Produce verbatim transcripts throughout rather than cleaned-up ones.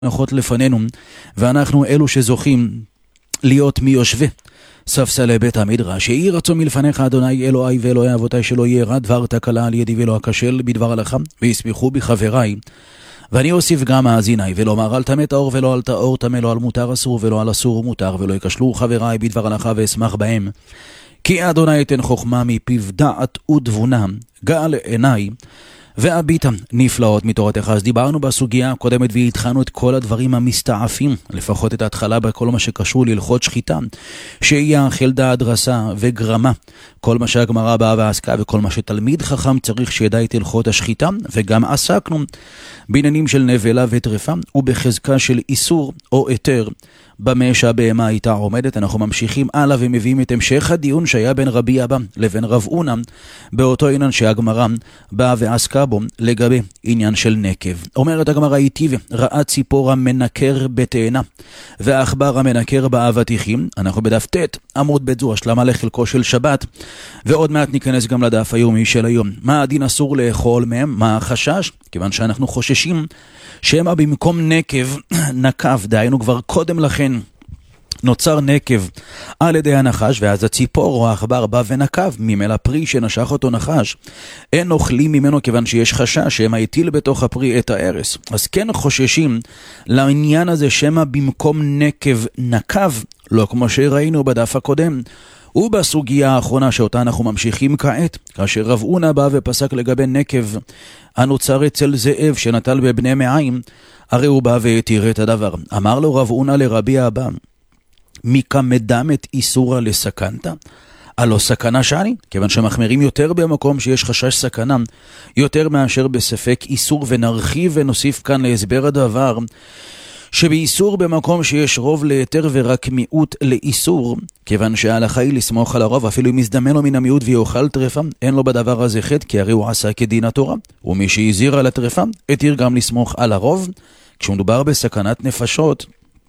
מונחות לפנינו, ואנחנו אלו שזוכים להיות מיושבי ספסלי בית המדרש. יהי רצון מלפניך אדוני אלוהי ואלוהי אבותיי, שלא יהיה רע דבר תקלה על ידי ולא אכשל בדבר הלכה, ויסמכו בי חבריי. ואני אוסיף גם מאזיניי, ולומר אל תמת האור ולא אל תאור, תמה לא על מותר אסור ולא על אסור מותר, ולא יקשלו חבריי בדבר הלכה ואשמח בהם. כי אדוני ייתן חוכמה מפיו דעת ותבונה, גאל עיניי והביטה נפלאות מתורתך. אז דיברנו בסוגיה הקודמת והתחלנו את כל הדברים המסתעפים, לפחות את ההתחלה בכל מה שקשור להלכות שחיטה, שהיא חלדה, דרסה וגרמה, כל מה שהגמרא באה ועסקה וכל מה שתלמיד חכם צריך שידע את הלכות השחיטה. וגם עסקנו בעניינים של נבלה וטרפה ובחזקה של איסור או היתר במה שהבהמה הייתה עומדת. אנחנו ממשיכים הלאה ומביאים את המשך הדיון שהיה בין רבי אבא לבין רב אונה באותו עניין שהגמרא באה ועסקה בו לגבי עניין של נקב. אומרת הגמרא, היטיב ראה ציפור המנקר בתאנה והעכבר המנקר באבטיחים. אנחנו בדף ט' עמוד ב', זו השלמה לחלקו של שבת, ועוד מעט ניכנס גם לדף היומי של היום. מה הדין אסור לאכול מהם? מה החשש? כיוון שאנחנו חוששים שמה במקום נקב נקב, דהיינו כבר קודם לכן נוצר נקב על ידי הנחש, ואז הציפור או העכבר בא ונקב ממילא פרי שנשך אותו נחש, אין אוכלים ממנו כיוון שיש חשש שמה הטיל בתוך הפרי את הארס. אז כן חוששים לעניין הזה שמה במקום נקב נקב, לא כמו שראינו בדף הקודם. ובסוגיה האחרונה שאותה אנחנו ממשיכים כעת, כאשר רב אונה בא ופסק לגבי נקב הנוצר אצל זאב שנטל בבני מעיים, הרי הוא בא והתיר את הדבר. אמר לו רב אונה לרבי אבא, מיקה מדמת איסורה לסכנתה? הלא סכנה שאני, כיוון שמחמירים יותר במקום שיש חשש סכנה, יותר מאשר בספק איסור. ונרחיב ונוסיף כאן להסבר הדבר, שבאיסור במקום שיש רוב ליתר ורק מיעוט לאיסור, כיוון שההלכה היא לסמוך על הרוב, אפילו אם יזדמן לו מן המיעוט ויאכל טרפה, אין לו בדבר הזה חטא, כי הרי הוא עשה כדין התורה. ומי שהזהיר על הטרפה, התיר גם לסמוך על הרוב. כשמדובר בסכנת נפשות,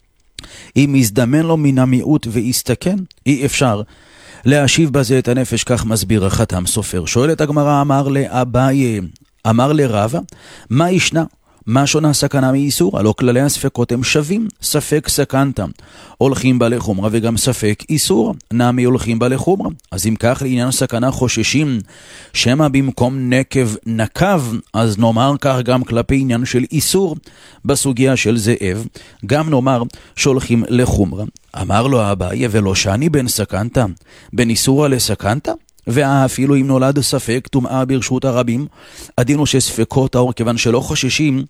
אם יזדמן לו מן המיעוט ויסתכן, אי אפשר להשיב בזה את הנפש, כך מסביר החתם סופר. שואלת הגמרא, אמר לאביי, אמר לרבא, מה ישנה? מה שונה סכנה מאיסור? הלא כללי הספקות הם שווים. ספק סכנתם הולכים בה לחומרה, וגם ספק איסור נמי הולכים בה לחומרה. אז אם כך לעניין סכנה חוששים שמה במקום נקב נקב, אז נאמר כך גם כלפי עניין של איסור בסוגיה של זאב, גם נאמר שהולכים לחומרה. אמר לו אביי, ולא שאני בין סכנתה בין איסורה לסכנתה? ואפילו אם נולד ספק טומאה ברשות הרבים, הדין הוא שספקות האור, כיוון שלא חוששים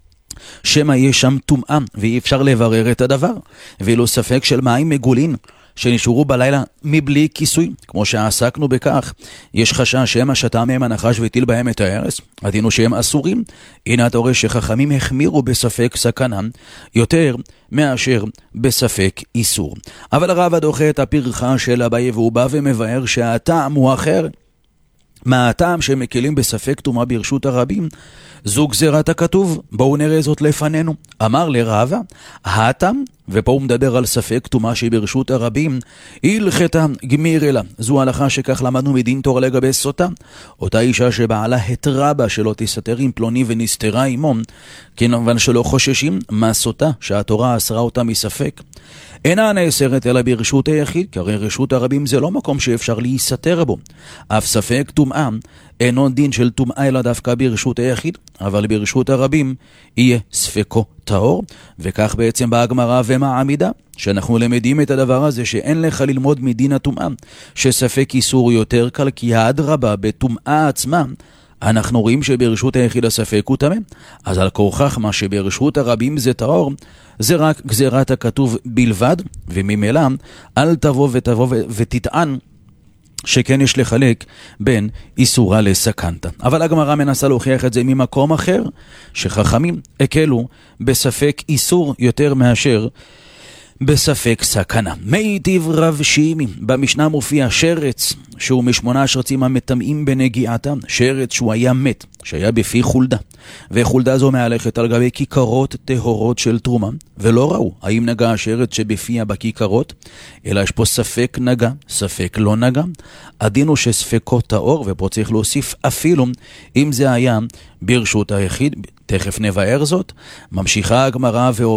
שמה יש שם טומאה ואי אפשר לברר את הדבר. ואילו ספק של מים מגולין שנשארו בלילה מבלי כיסוי, כמו שעסקנו בכך, יש חשש שמה שתה מהם הנחש והטיל בהם את הארס, הדין הוא שהם אסורים. הנה אתה רואה שחכמים החמירו בספק סכנה יותר מאשר בספק איסור. אבל הרב דוחה את הפרחה של אביי, והוא בא ומבאר שהטעם הוא אחר. מה הטעם שהם מקלים בספק טומאה ברשות הרבים? זו גזירת הכתוב, בואו נראה זאת לפנינו. אמר לרבא, הטעם, ופה הוא מדבר על ספק טומאה שהיא ברשות הרבים, הלכתה גמיר לה. זו הלכה שכך למדנו מדין תורה לגבי סוטה, אותה אישה שבעלה התרה בה שלא תסתר עם פלוני ונסתרה עמו, כיוון שלא חוששים מה סוטה שהתורה אסרה אותה מספק. אינה נאסרת אלא ברשות היחיד, כי הרי רשות הרבים זה לא מקום שאפשר להיסתר בו. אף ספק טומאה אינו דין של טומאה אלא דווקא ברשות היחיד, אבל ברשות הרבים יהיה ספקו טהור. וכך בעצם בהגמרא ומעמידה, שאנחנו למדים את הדבר הזה, שאין לך ללמוד מדין הטומאה שספק איסור יותר קל, כי האדרבה בטומאה עצמה אנחנו רואים שברשות היחיד הספק הוא טמא. אז על כורכך מה שברשות הרבים זה טהור, זה רק גזירת הכתוב בלבד, וממילא אל תבוא ותבוא ותטען שכן יש לחלק בין איסורה לסכנתה. אבל הגמרא מנסה להוכיח את זה ממקום אחר, שחכמים הקלו בספק איסור יותר מאשר בספק סכנה. מיטיב רב שימי, במשנה מופיע שרץ שהוא משמונה שרצים המטמאים בנגיעתם, שרץ שהוא היה מת, שהיה בפי חולדה, וחולדה זו מהלכת על גבי כיכרות טהורות של תרומה, ולא ראו האם נגע השרץ שבפיה בכיכרות, אלא יש פה ספק נגע, ספק לא נגע. הדין הוא שספקות טהור, ופה צריך להוסיף אפילו אם זה היה ברשות היחיד, תכף נבאר זאת. ממשיכה הגמרא ואומרת,